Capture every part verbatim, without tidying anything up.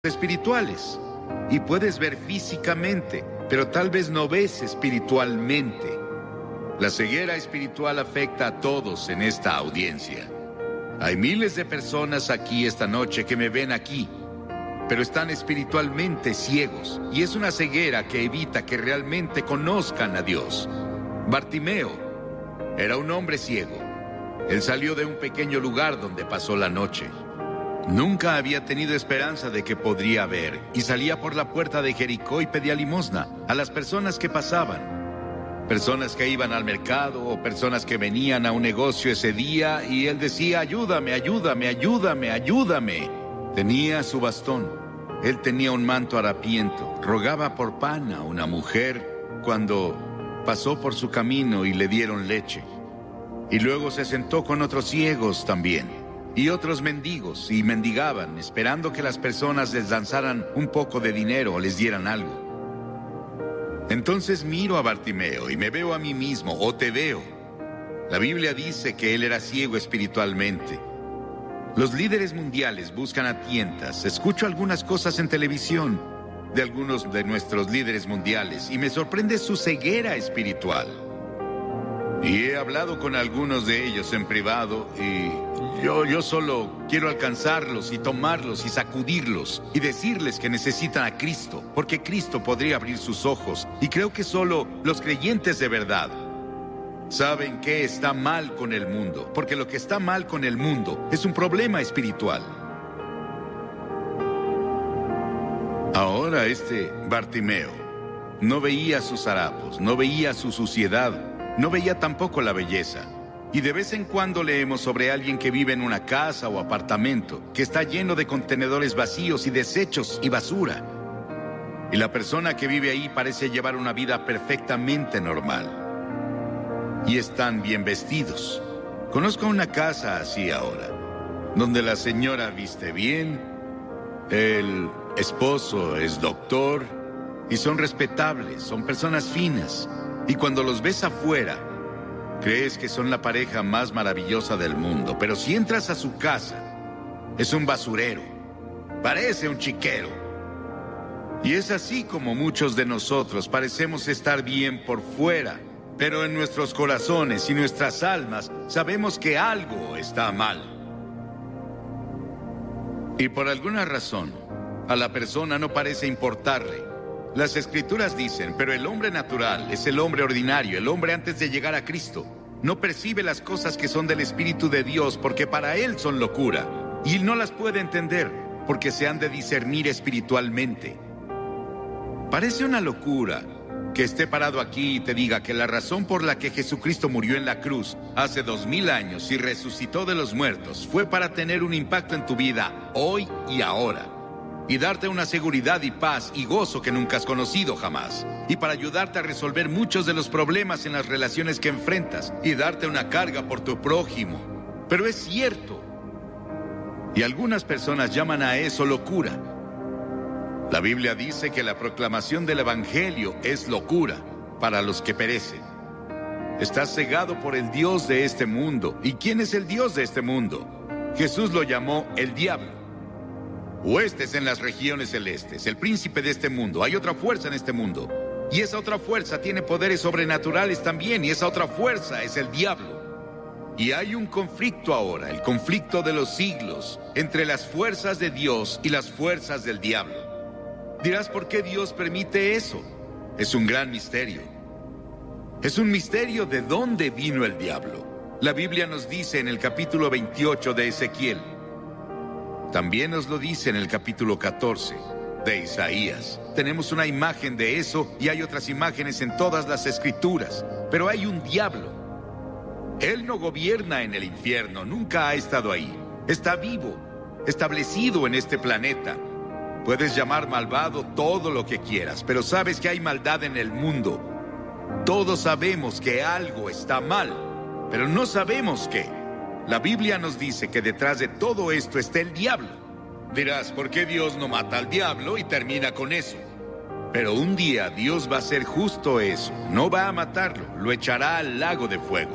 espirituales y puedes ver físicamente, pero tal vez no ves espiritualmente. La ceguera espiritual afecta a todos en esta audiencia. Hay miles de personas aquí esta noche que me ven aquí, pero están espiritualmente ciegos, y es una ceguera que evita que realmente conozcan a Dios. Bartimeo era un hombre ciego. Él salió de un pequeño lugar donde pasó la noche. Nunca había tenido esperanza de que podría ver, y salía por la puerta de Jericó y pedía limosna a las personas que pasaban. Personas que iban al mercado o personas que venían a un negocio ese día, y él decía: ayúdame, ayúdame, ayúdame, ayúdame. Tenía su bastón. Él tenía un manto harapiento. Rogaba por pan a una mujer cuando pasó por su camino y le dieron leche. Y luego se sentó con otros ciegos también, y otros mendigos, y mendigaban, esperando que las personas les lanzaran un poco de dinero o les dieran algo. Entonces miro a Bartimeo y me veo a mí mismo, o te veo. La Biblia dice que él era ciego espiritualmente. Los líderes mundiales buscan a tientas. Escucho algunas cosas en televisión de algunos de nuestros líderes mundiales y me sorprende su ceguera espiritual. Y he hablado con algunos de ellos en privado y yo, yo solo quiero alcanzarlos y tomarlos y sacudirlos y decirles que necesitan a Cristo, porque Cristo podría abrir sus ojos. Y creo que solo los creyentes de verdad saben qué está mal con el mundo, porque lo que está mal con el mundo es un problema espiritual. Ahora este Bartimeo no veía sus harapos, no veía su suciedad, no veía tampoco la belleza. Y de vez en cuando leemos sobre alguien que vive en una casa o apartamento que está lleno de contenedores vacíos y desechos y basura. Y la persona que vive ahí parece llevar una vida perfectamente normal. Y están bien vestidos. Conozco una casa así ahora, donde la señora viste bien, el esposo es doctor, y son respetables, son personas finas. Y cuando los ves afuera, crees que son la pareja más maravillosa del mundo. Pero si entras a su casa, es un basurero. Parece un chiquero. Y es así como muchos de nosotros parecemos estar bien por fuera, pero en nuestros corazones y nuestras almas sabemos que algo está mal. Y por alguna razón, a la persona no parece importarle. Las Escrituras dicen: pero el hombre natural es el hombre ordinario, el hombre antes de llegar a Cristo. No percibe las cosas que son del Espíritu de Dios, porque para él son locura, y no las puede entender, porque se han de discernir espiritualmente. Parece una locura que esté parado aquí y te diga que la razón por la que Jesucristo murió en la cruz hace dos mil años y resucitó de los muertos fue para tener un impacto en tu vida hoy y ahora, y darte una seguridad y paz y gozo que nunca has conocido jamás, y para ayudarte a resolver muchos de los problemas en las relaciones que enfrentas, y darte una carga por tu prójimo. Pero es cierto. Y algunas personas llaman a eso locura. La Biblia dice que la proclamación del Evangelio es locura para los que perecen. Estás cegado por el Dios de este mundo. ¿Y quién es el Dios de este mundo? Jesús lo llamó el diablo. Huestes en las regiones celestes, el príncipe de este mundo. Hay otra fuerza en este mundo, y esa otra fuerza tiene poderes sobrenaturales también, y esa otra fuerza es el diablo. Y hay un conflicto ahora, el conflicto de los siglos, entre las fuerzas de Dios y las fuerzas del diablo. Dirás: ¿por qué Dios permite eso? Es un gran misterio. Es un misterio de dónde vino el diablo. La Biblia nos dice en el capítulo veintiocho de Ezequiel. También nos lo dice en el capítulo catorce de Isaías. Tenemos una imagen de eso y hay otras imágenes en todas las escrituras. Pero hay un diablo. Él no gobierna en el infierno, nunca ha estado ahí. Está vivo, establecido en este planeta. Puedes llamar malvado todo lo que quieras, pero sabes que hay maldad en el mundo. Todos sabemos que algo está mal, pero no sabemos qué. La Biblia nos dice que detrás de todo esto está el diablo. Dirás: ¿por qué Dios no mata al diablo y termina con eso? Pero un día Dios va a hacer justo eso. No va a matarlo, lo echará al lago de fuego.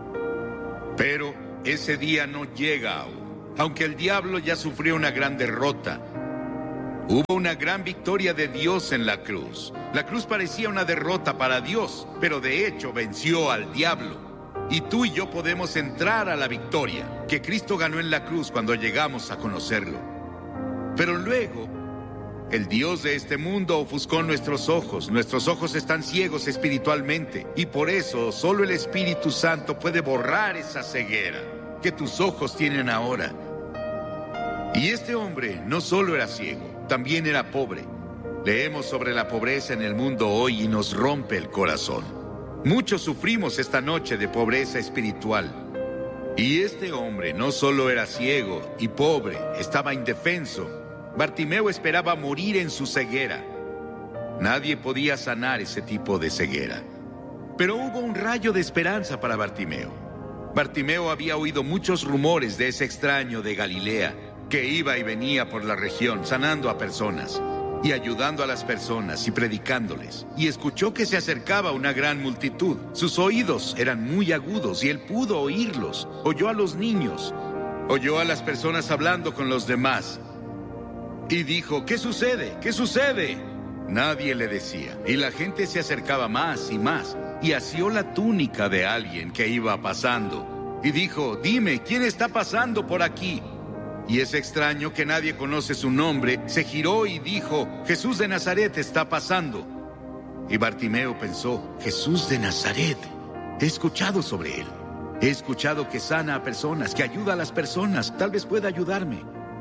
Pero ese día no llega aún. Aunque el diablo ya sufrió una gran derrota, Hubo una gran victoria de Dios en la cruz. La cruz parecía una derrota para Dios, pero de hecho venció al diablo. Y tú y yo podemos entrar a la victoria que Cristo ganó en la cruz cuando llegamos a conocerlo. Pero luego, el Dios de este mundo ofuscó nuestros ojos. Nuestros ojos están ciegos espiritualmente, y por eso solo el Espíritu Santo puede borrar esa ceguera que tus ojos tienen ahora. Y este hombre no solo era ciego, también era pobre. Leemos sobre la pobreza en el mundo hoy y nos rompe el corazón. Muchos sufrimos esta noche de pobreza espiritual. Y este hombre no solo era ciego y pobre, estaba indefenso. Bartimeo esperaba morir en su ceguera. Nadie podía sanar ese tipo de ceguera. Pero hubo un rayo de esperanza para Bartimeo. Bartimeo había oído muchos rumores de ese extraño de Galilea, que iba y venía por la región sanando a personas y ayudando a las personas y predicándoles. Y escuchó que se acercaba una gran multitud. Sus oídos eran muy agudos y él pudo oírlos. Oyó a los niños, oyó a las personas hablando con los demás. Y dijo, ¿qué sucede? ¿Qué sucede? Nadie le decía, y la gente se acercaba más y más, y asió la túnica de alguien que iba pasando. Y dijo, dime, ¿quién está pasando por aquí? Y ese extraño, que nadie conoce su nombre, se giró y dijo, Jesús de Nazaret está pasando. Y Bartimeo pensó, Jesús de Nazaret, he escuchado sobre él. He escuchado que sana a personas, que ayuda a las personas, tal vez pueda ayudarme.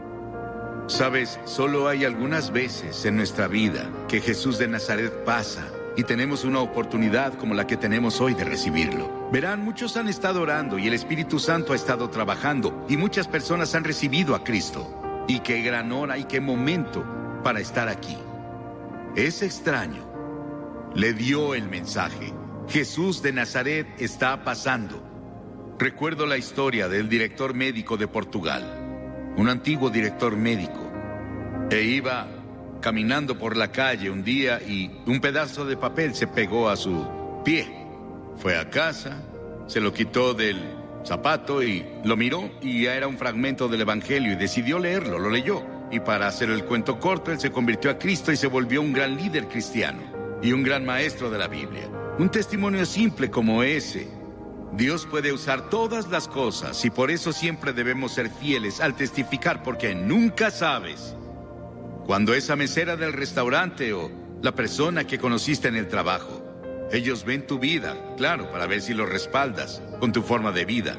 Sabes, solo hay algunas veces en nuestra vida que Jesús de Nazaret pasa y tenemos una oportunidad como la que tenemos hoy de recibirlo. Verán, muchos han estado orando y el Espíritu Santo ha estado trabajando y muchas personas han recibido a Cristo. Y qué gran hora y qué momento para estar aquí. Ese extraño le dio el mensaje. Jesús de Nazaret está pasando. Recuerdo la historia del director médico de Portugal, un antiguo director médico, e iba caminando por la calle un día y un pedazo de papel se pegó a su pie. Fue a casa, se lo quitó del zapato y lo miró y ya era un fragmento del Evangelio y decidió leerlo, lo leyó. Y para hacer el cuento corto, él se convirtió a Cristo y se volvió un gran líder cristiano y un gran maestro de la Biblia. Un testimonio simple como ese. Dios puede usar todas las cosas y por eso siempre debemos ser fieles al testificar, porque nunca sabes cuando esa mesera del restaurante o la persona que conociste en el trabajo, ellos ven tu vida, claro, para ver si lo respaldas con tu forma de vida.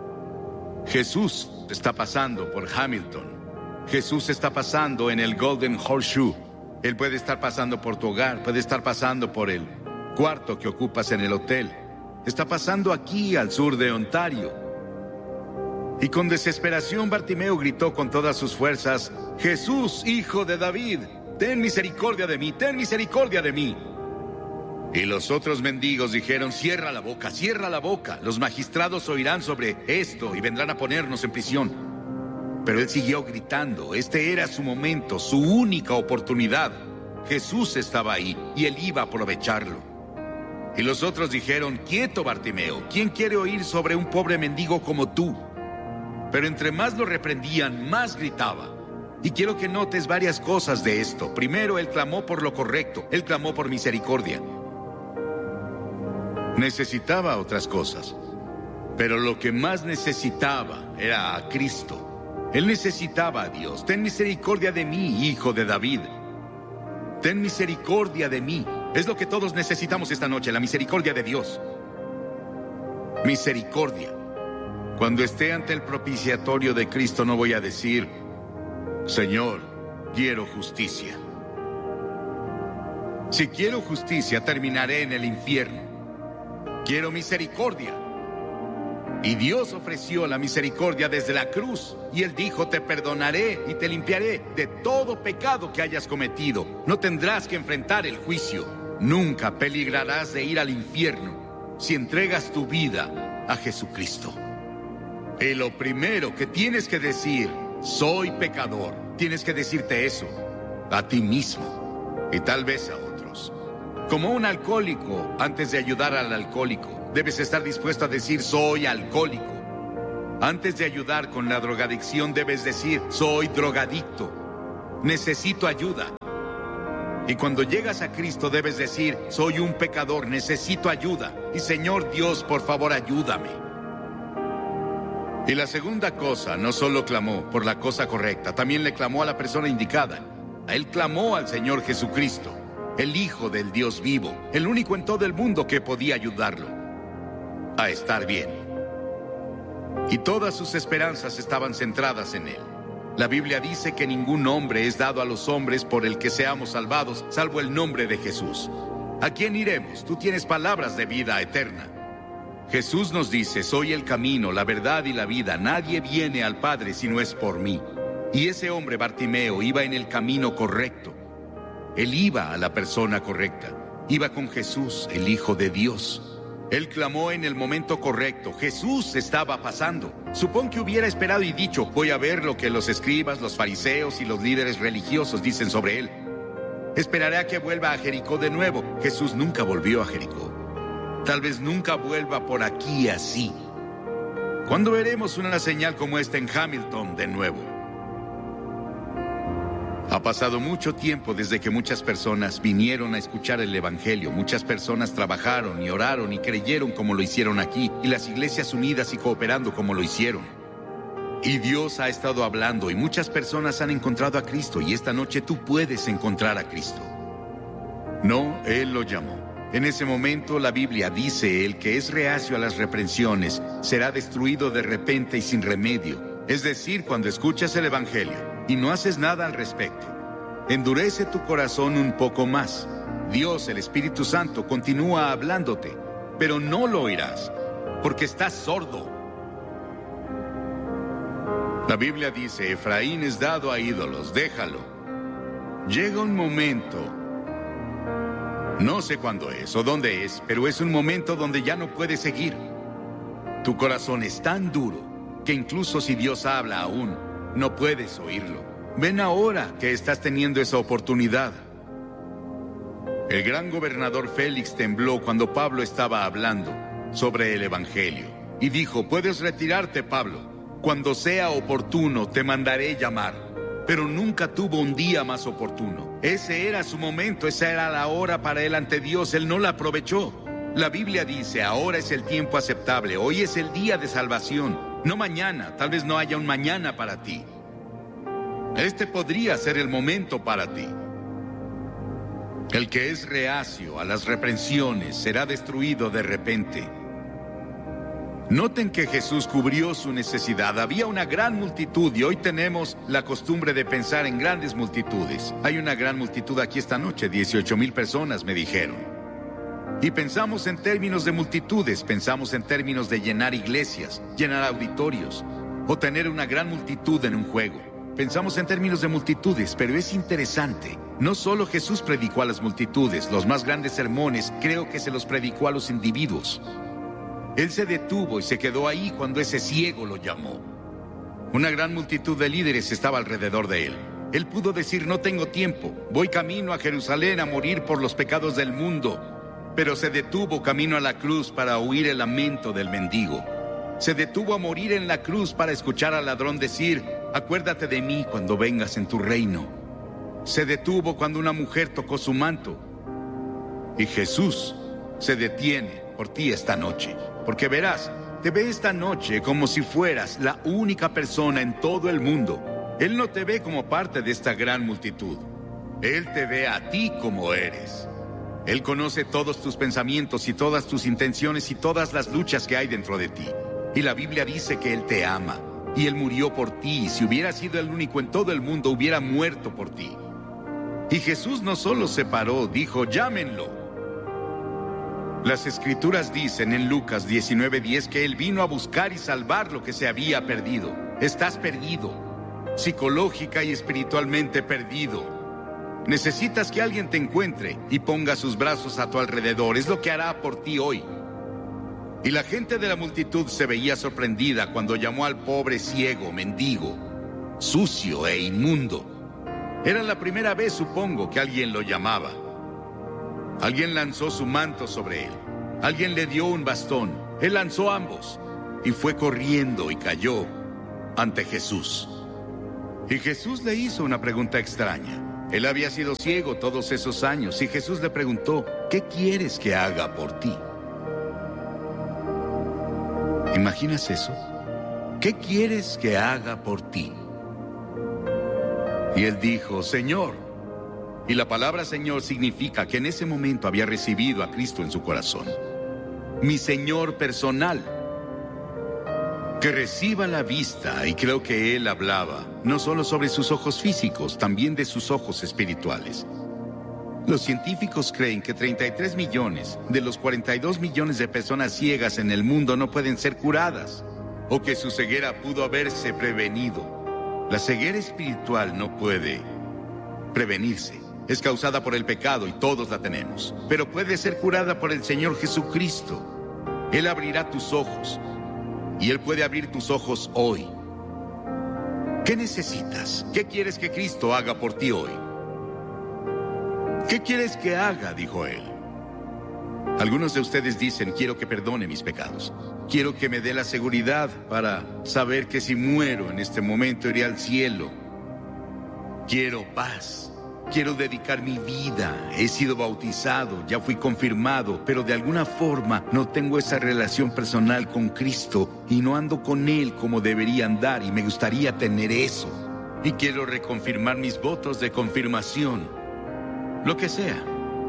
Jesús está pasando por Hamilton. Jesús está pasando en el Golden Horseshoe. Él puede estar pasando por tu hogar, puede estar pasando por el cuarto que ocupas en el hotel. Está pasando aquí al sur de Ontario. Y con desesperación Bartimeo gritó con todas sus fuerzas, Jesús, hijo de David, ten misericordia de mí, ten misericordia de mí. Y los otros mendigos dijeron, cierra la boca, cierra la boca. Los magistrados oirán sobre esto y vendrán a ponernos en prisión. Pero él siguió gritando. Este era su momento, su única oportunidad. Jesús estaba ahí y él iba a aprovecharlo. Y los otros dijeron, quieto Bartimeo, ¿quién quiere oír sobre un pobre mendigo como tú? Pero entre más lo reprendían, más gritaba. Y quiero que notes varias cosas de esto. Primero, él clamó por lo correcto, él clamó por misericordia. Necesitaba otras cosas, pero lo que más necesitaba era a Cristo. Él necesitaba a Dios. Ten misericordia de mí, hijo de David. Ten misericordia de mí. Es lo que todos necesitamos esta noche, la misericordia de Dios. Misericordia. Cuando esté ante el propiciatorio de Cristo no voy a decir, Señor, quiero justicia. Si quiero justicia, terminaré en el infierno. Quiero misericordia. Y Dios ofreció la misericordia desde la cruz. Y Él dijo, te perdonaré y te limpiaré de todo pecado que hayas cometido. No tendrás que enfrentar el juicio. Nunca peligrarás de ir al infierno si entregas tu vida a Jesucristo. Y lo primero que tienes que decir, soy pecador. Tienes que decirte eso a ti mismo y tal vez a otros. Como un alcohólico, antes de ayudar al alcohólico, debes estar dispuesto a decir, soy alcohólico. Antes de ayudar con la drogadicción, debes decir, soy drogadicto. necesito ayuda. Y cuando llegas a Cristo debes decir, soy un pecador, necesito ayuda. Y Señor Dios, por favor, ayúdame. Y la segunda cosa, no solo clamó por la cosa correcta, también le clamó a la persona indicada. Él clamó al Señor Jesucristo, el Hijo del Dios vivo, el único en todo el mundo que podía ayudarlo a estar bien. Y todas sus esperanzas estaban centradas en él. La Biblia dice que ningún nombre es dado a los hombres por el que seamos salvados, salvo el nombre de Jesús. ¿A quién iremos? Tú tienes palabras de vida eterna. Jesús nos dice, soy el camino, la verdad y la vida. Nadie viene al Padre si no es por mí. Y ese hombre, Bartimeo, iba en el camino correcto. Él iba a la persona correcta. Iba con Jesús, el Hijo de Dios. Él clamó en el momento correcto. Jesús estaba pasando. Supón que hubiera esperado y dicho, voy a ver lo que los escribas, los fariseos y los líderes religiosos dicen sobre él. Esperaré a que vuelva a Jericó de nuevo. Jesús nunca volvió a Jericó. Tal vez nunca vuelva por aquí así. ¿Cuándo veremos una señal como esta en Hamilton de nuevo? Ha pasado mucho tiempo desde que muchas personas vinieron a escuchar el Evangelio. Muchas personas trabajaron y oraron y creyeron como lo hicieron aquí, y las iglesias unidas y cooperando como lo hicieron. Y Dios ha estado hablando y muchas personas han encontrado a Cristo, y esta noche tú puedes encontrar a Cristo. No, Él lo llamó. En ese momento la Biblia dice, el que es reacio a las reprensiones será destruido de repente y sin remedio. Es decir, cuando escuchas el Evangelio y no haces nada al respecto, endurece tu corazón un poco más. Dios, el Espíritu Santo, continúa hablándote, pero no lo oirás, porque estás sordo. La Biblia dice, Efraín es dado a ídolos, déjalo. Llega un momento, no sé cuándo es o dónde es, pero es un momento donde ya no puedes seguir. Tu corazón es tan duro que incluso si Dios habla aún, no puedes oírlo. Ven ahora que estás teniendo esa oportunidad. El gran gobernador Félix tembló cuando Pablo estaba hablando sobre el Evangelio y dijo, puedes retirarte, Pablo. Cuando sea oportuno te mandaré llamar. Pero nunca tuvo un día más oportuno. Ese era su momento, esa era la hora para él ante Dios. Él no la aprovechó. La Biblia dice, ahora es el tiempo aceptable, hoy es el día de salvación. No mañana, tal vez no haya un mañana para ti. Este podría ser el momento para ti. El que es reacio a las reprensiones será destruido de repente. Noten que Jesús cubrió su necesidad. Había una gran multitud y hoy tenemos la costumbre de pensar en grandes multitudes. Hay una gran multitud aquí esta noche, dieciocho mil personas me dijeron. Y pensamos en términos de multitudes, pensamos en términos de llenar iglesias, llenar auditorios, o tener una gran multitud en un juego. Pensamos en términos de multitudes, pero es interesante. No solo Jesús predicó a las multitudes, los más grandes sermones creo que se los predicó a los individuos. Él se detuvo y se quedó ahí cuando ese ciego lo llamó. Una gran multitud de líderes estaba alrededor de él. Él pudo decir, no tengo tiempo, voy camino a Jerusalén a morir por los pecados del mundo. Pero se detuvo camino a la cruz para oír el lamento del mendigo. Se detuvo a morir en la cruz para escuchar al ladrón decir, acuérdate de mí cuando vengas en tu reino. Se detuvo cuando una mujer tocó su manto. Y Jesús se detiene por ti esta noche. Porque verás, te ve esta noche como si fueras la única persona en todo el mundo. Él no te ve como parte de esta gran multitud. Él te ve a ti como eres. Él conoce todos tus pensamientos y todas tus intenciones y todas las luchas que hay dentro de ti. Y la Biblia dice que Él te ama. Y Él murió por ti. Y si hubiera sido el único en todo el mundo, hubiera muerto por ti. Y Jesús no solo se paró, dijo, llámenlo. Las Escrituras dicen en Lucas diecinueve diez que Él vino a buscar y salvar lo que se había perdido. Estás perdido, psicológica y espiritualmente perdido. Necesitas que alguien te encuentre y ponga sus brazos a tu alrededor. Es lo que hará por ti hoy. Y la gente de la multitud se veía sorprendida cuando llamó al pobre ciego, mendigo, sucio e inmundo. Era la primera vez, supongo, que alguien lo llamaba. Alguien lanzó su manto sobre él. Alguien le dio un bastón. Él lanzó ambos y fue corriendo y cayó ante Jesús. Y Jesús le hizo una pregunta extraña. Él había sido ciego todos esos años y Jesús le preguntó, ¿qué quieres que haga por ti? ¿Imaginas eso? ¿Qué quieres que haga por ti? Y él dijo, Señor. Y la palabra Señor significa que en ese momento había recibido a Cristo en su corazón. Mi Señor personal. Que reciba la vista, y creo que él hablaba no solo sobre sus ojos físicos, también de sus ojos espirituales. Los científicos creen que treinta y tres millones de los cuarenta y dos millones de personas ciegas en el mundo no pueden ser curadas, o que su ceguera pudo haberse prevenido. La ceguera espiritual no puede prevenirse. Es causada por el pecado y todos la tenemos, pero puede ser curada por el Señor Jesucristo. Él abrirá tus ojos. Y Él puede abrir tus ojos hoy. ¿Qué necesitas? ¿Qué quieres que Cristo haga por ti hoy? ¿Qué quieres que haga? Dijo Él. Algunos de ustedes dicen, quiero que perdone mis pecados. Quiero que me dé la seguridad para saber que si muero en este momento iré al cielo. Quiero paz. Quiero dedicar mi vida. He sido bautizado, ya fui confirmado, pero de alguna forma no tengo esa relación personal con Cristo y no ando con Él como debería andar y me gustaría tener eso. Y quiero reconfirmar mis votos de confirmación, lo que sea.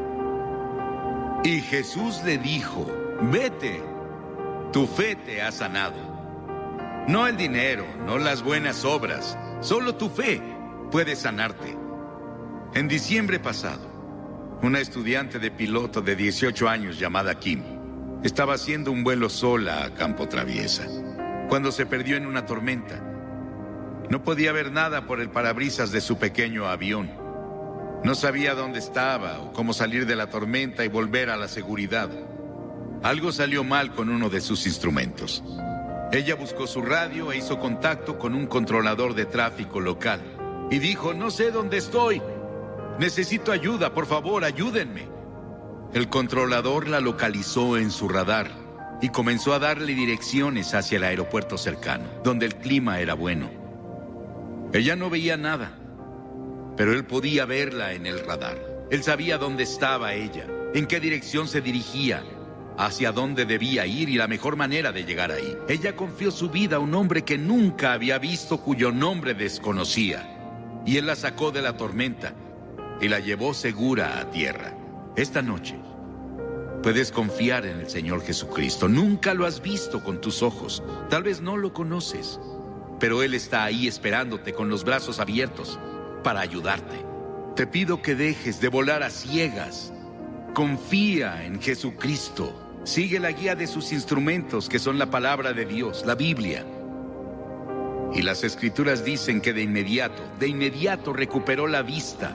Y Jesús le dijo, vete, tu fe te ha sanado. No el dinero, no las buenas obras, solo tu fe puede sanarte. En diciembre pasado, una estudiante de piloto de dieciocho años llamada Kim estaba haciendo un vuelo sola a Campo Traviesa cuando se perdió en una tormenta. No podía ver nada por el parabrisas de su pequeño avión. No sabía dónde estaba o cómo salir de la tormenta y volver a la seguridad. Algo salió mal con uno de sus instrumentos. Ella buscó su radio e hizo contacto con un controlador de tráfico local y dijo, no sé dónde estoy. Necesito ayuda, por favor, ayúdenme. El controlador la localizó en su radar y comenzó a darle direcciones hacia el aeropuerto cercano, donde el clima era bueno. Ella no veía nada, pero él podía verla en el radar. Él sabía dónde estaba ella, en qué dirección se dirigía, hacia dónde debía ir y la mejor manera de llegar ahí. Ella confió su vida a un hombre que nunca había visto, cuyo nombre desconocía. Y él la sacó de la tormenta y la llevó segura a tierra. Esta noche puedes confiar en el Señor Jesucristo. Nunca lo has visto con tus ojos. Tal vez no lo conoces, pero Él está ahí esperándote con los brazos abiertos para ayudarte. Te pido que dejes de volar a ciegas. Confía en Jesucristo. Sigue la guía de sus instrumentos, que son la palabra de Dios, la Biblia. Y las Escrituras dicen que de inmediato, de inmediato recuperó la vista.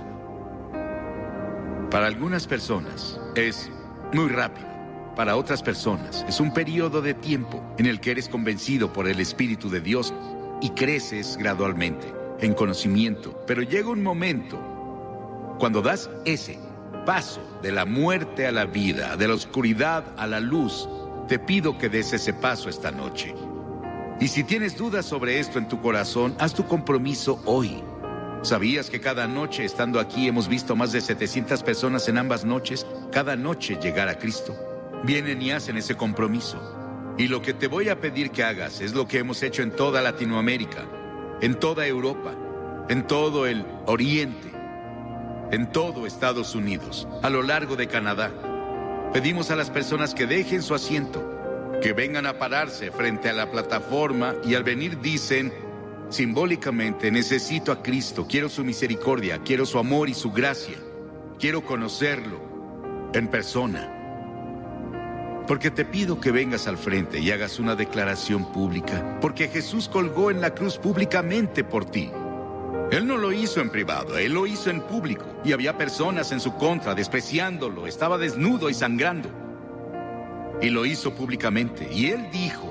Para algunas personas es muy rápido. Para otras personas es un periodo de tiempo en el que eres convencido por el Espíritu de Dios y creces gradualmente en conocimiento. Pero llega un momento cuando das ese paso de la muerte a la vida, de la oscuridad a la luz. Te pido que des ese paso esta noche. Y si tienes dudas sobre esto en tu corazón, haz tu compromiso hoy. ¿Sabías que cada noche, estando aquí, hemos visto más de setecientas personas en ambas noches, cada noche llegar a Cristo? Vienen y hacen ese compromiso. Y lo que te voy a pedir que hagas es lo que hemos hecho en toda Latinoamérica, en toda Europa, en todo el Oriente, en todo Estados Unidos, a lo largo de Canadá. Pedimos a las personas que dejen su asiento, que vengan a pararse frente a la plataforma y al venir dicen simbólicamente, necesito a Cristo, quiero su misericordia, quiero su amor y su gracia, quiero conocerlo en persona. Porque te pido que vengas al frente y hagas una declaración pública, porque Jesús colgó en la cruz públicamente por ti. Él no lo hizo en privado, Él lo hizo en público, y había personas en su contra despreciándolo, estaba desnudo y sangrando. Y lo hizo públicamente, y Él dijo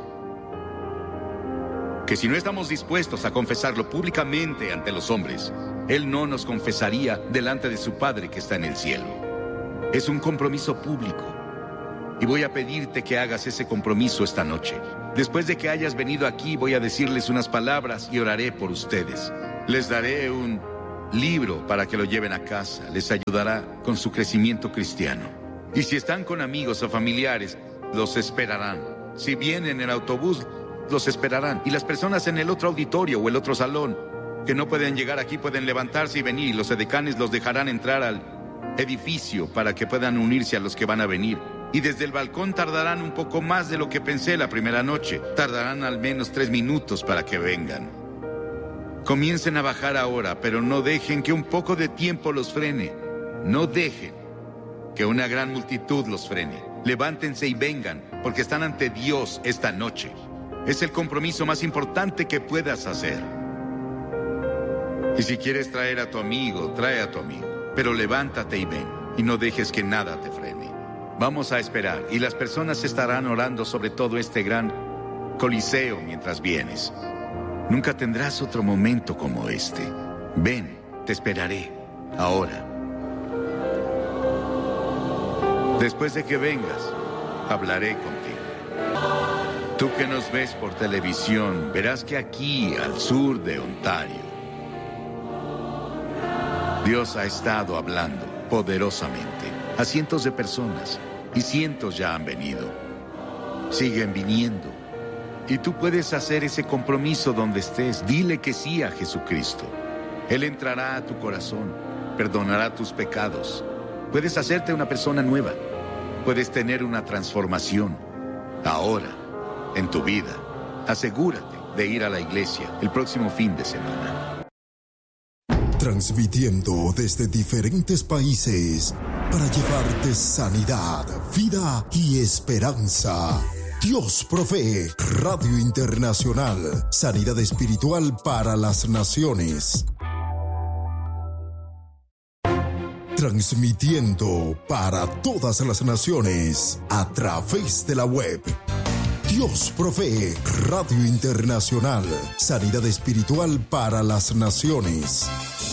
que si no estamos dispuestos a confesarlo públicamente ante los hombres, Él no nos confesaría delante de su Padre que está en el cielo. Es un compromiso público. Y voy a pedirte que hagas ese compromiso esta noche. Después de que hayas venido aquí, voy a decirles unas palabras y oraré por ustedes. Les daré un libro para que lo lleven a casa. Les ayudará con su crecimiento cristiano. Y si están con amigos o familiares, los esperarán. Si vienen en autobús, los esperarán. Y las personas en el otro auditorio o el otro salón que no pueden llegar aquí pueden levantarse y venir. Los edecanes los dejarán entrar al edificio para que puedan unirse a los que van a venir. Y desde el balcón tardarán un poco más de lo que pensé la primera noche. Tardarán al menos tres minutos para que vengan. Comiencen a bajar ahora, pero no dejen que un poco de tiempo los frene. No dejen que una gran multitud los frene. Levántense y vengan, porque están ante Dios esta noche. Es el compromiso más importante que puedas hacer. Y si quieres traer a tu amigo, trae a tu amigo. Pero levántate y ven, y no dejes que nada te frene. Vamos a esperar, y las personas estarán orando sobre todo este gran coliseo mientras vienes. Nunca tendrás otro momento como este. Ven, te esperaré, ahora. Después de que vengas, hablaré contigo. Tú que nos ves por televisión, verás que aquí, al sur de Ontario, Dios ha estado hablando poderosamente a cientos de personas, y cientos ya han venido. Siguen viniendo. Y tú puedes hacer ese compromiso donde estés. Dile que sí a Jesucristo. Él entrará a tu corazón, perdonará tus pecados. Puedes hacerte una persona nueva. Puedes tener una transformación. Ahora, en tu vida, asegúrate de ir a la iglesia el próximo fin de semana. Transmitiendo desde diferentes países para llevarte sanidad, vida y esperanza. Dios provee. Radio Internacional. Sanidad espiritual para las naciones. Transmitiendo para todas las naciones a través de la web. Dios provee. Radio Internacional. Sanidad espiritual para las naciones.